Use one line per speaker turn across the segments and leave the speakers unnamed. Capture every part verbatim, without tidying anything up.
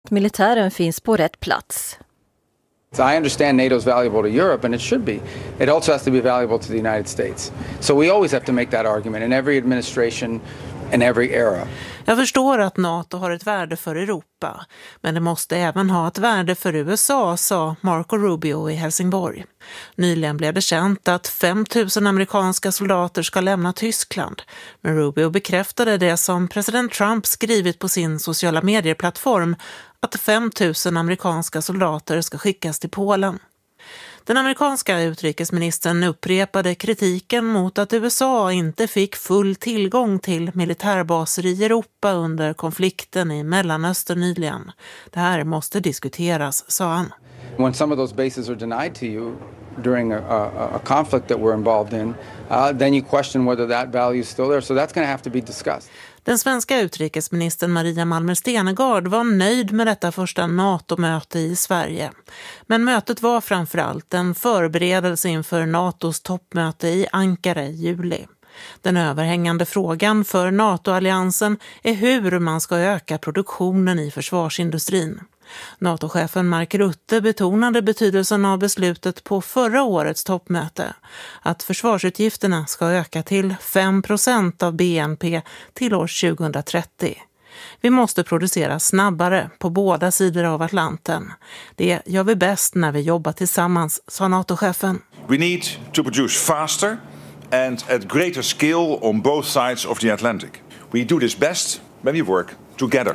att militären finns på rätt plats.
I understand NATO's valuable to Europe, and it should be. It also has to be valuable to the United States. So we always have to make that argument in every administration and every era.
Jag förstår att NATO har ett värde för Europa, men det måste även ha ett värde för U S A, sa Marco Rubio i Helsingborg. Nyligen blev det känt att fem tusen amerikanska soldater ska lämna Tyskland, men Rubio bekräftade det som president Trump skrivit på sin sociala medieplattform, att fem tusen amerikanska soldater ska skickas till Polen. Den amerikanska utrikesministern upprepade kritiken mot att U S A inte fick full tillgång till militärbaser i Europa under konflikten i Mellanöstern nyligen. Det här måste diskuteras, sa han.
When some of those bases are denied to you during a, a, a conflict that we're involved in, uh, then you question whether that value is still there. So that's going to have to be discussed.
Den svenska utrikesministern Maria Malmer Stenegård var nöjd med detta första NATO-möte i Sverige. Men mötet var framförallt en förberedelse inför NATOs toppmöte i Ankara i juli. Den överhängande frågan för NATO-alliansen är hur man ska öka produktionen i försvarsindustrin. NATO-chefen Mark Rutte betonade betydelsen av beslutet på förra årets toppmöte, att försvarsutgifterna ska öka till fem procent av B N P till år tjugohundratrettio. Vi måste producera snabbare på båda sidor av Atlanten. Det gör vi bäst när vi jobbar tillsammans, sa NATO-chefen.
We need to produce faster and at greater scale on both sides of the Atlantic. We do this best when we work together.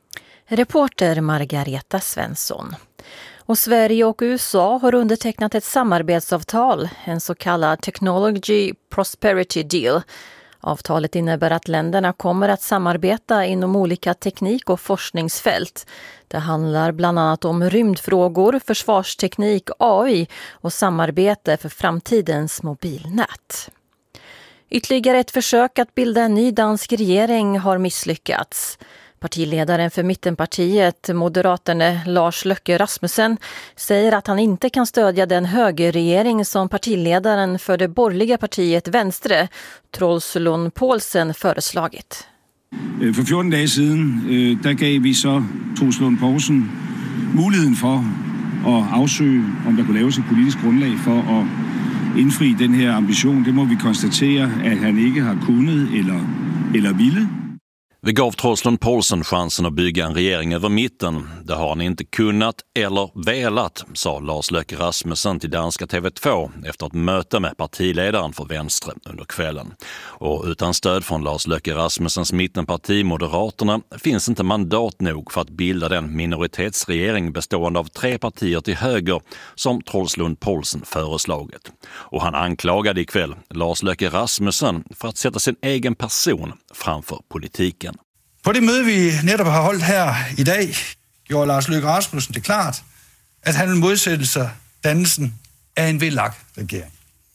Reporter Margareta Svensson. Och Sverige och U S A har undertecknat ett samarbetsavtal, en så kallad Technology Prosperity Deal. Avtalet innebär att länderna kommer att samarbeta inom olika teknik- och forskningsfält. Det handlar bland annat om rymdfrågor, försvarsteknik, A I och samarbete för framtidens mobilnät. Ytterligare ett försök att bilda en ny dansk regering har misslyckats. Partiledaren för mittenpartiet, moderaterna Lars Løkke Rasmussen, säger att han inte kan stödja den högerregering som partiledaren för det borgerliga partiet Venstre, Troels Lund Poulsen, föreslagit.
För fjorton dagar sedan där gav vi så Troels Lund Poulsen möjligheten för att avsöka om det kunde läggas ett politiskt grundlag för att infri den här ambitionen. Det må vi konstatera att han inte har kunnat eller, eller ville.
Vi gav Troels Lund Poulsen chansen att bygga en regering över mitten. Det har han inte kunnat eller velat, sa Lars Løkke Rasmussen till danska T V två efter ett möte med partiledaren för Venstre under kvällen. Och utan stöd från Lars Løkke Rasmussens mittenparti Moderaterna finns inte mandat nog för att bilda den minoritetsregering bestående av tre partier till höger som Troels Lund Poulsen föreslagit. Och han anklagade ikväll Lars Løkke Rasmussen för att sätta sin egen person framför politiken.
På det møde vi netop har holdt her i dag, gjorde Lars Løkke Rasmussen det klart, at han vil modsætte sig dannelsen af en V L A K-regering.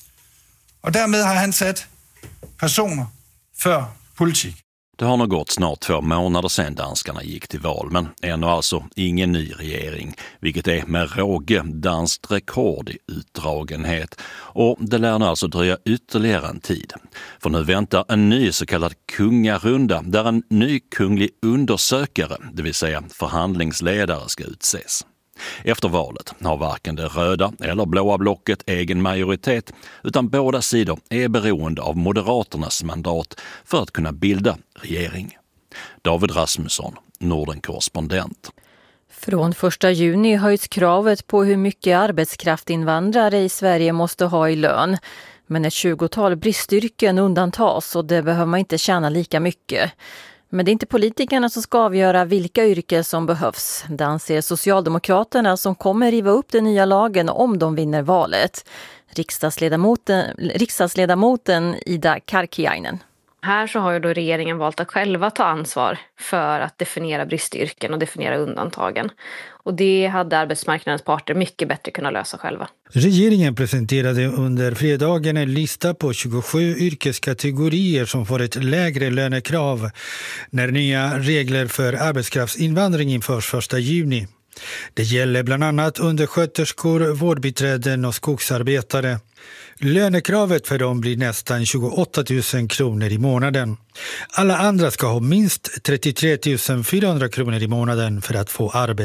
Og dermed har han sat personer før politik.
Det har nog gått snart två månader sedan danskarna gick till val, men ännu alltså ingen ny regering, vilket är med råge danskt rekord i utdragenhet. Och det lär nu alltså dröja ytterligare en tid. För nu väntar en ny så kallad kungarunda där en ny kunglig undersökare, det vill säga förhandlingsledare, ska utses. Efter valet har varken det röda eller blåa blocket egen majoritet, utan båda sidor är beroende av Moderaternas mandat för att kunna bilda regering. David Rasmusson, Norden-korrespondent.
Från första juni höjs kravet på hur mycket arbetskraftinvandrare i Sverige måste ha i lön. Men ett tjugotal bristyrken undantas och det behöver man inte tjäna lika mycket. Men det är inte politikerna som ska avgöra vilka yrken som behövs. Det anser Socialdemokraterna som kommer riva upp den nya lagen om de vinner valet. Riksdagsledamoten, riksdagsledamoten Ida Karkiainen.
Här så har ju då regeringen valt att själva ta ansvar för att definiera bristyrken och definiera undantagen. Och det hade arbetsmarknadens parter mycket bättre kunnat lösa själva.
Regeringen presenterade under fredagen en lista på tjugosju yrkeskategorier som får ett lägre lönekrav när nya regler för arbetskraftsinvandring införs första juni. Det gäller bland annat undersköterskor, vårdbiträden och skogsarbetare. Lönekravet för dem blir nästan tjugoåtta tusen kronor i månaden. Alla andra ska ha minst trettiotre tusen fyrahundra kronor i månaden för att få arbete.